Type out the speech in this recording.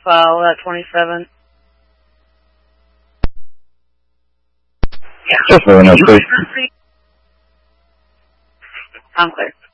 file at 27. Yeah. Just for the note, please. I'm clear.